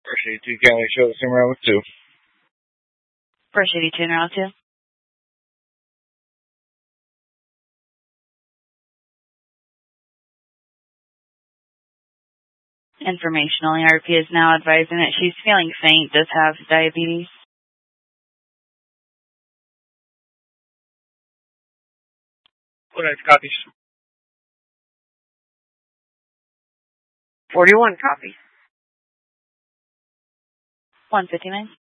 First 82 County Show, the same round with 2. First 82 in round 2. Information only. RP is now advising that she's feeling faint, does have diabetes. What nice copies? 41 copies. 159.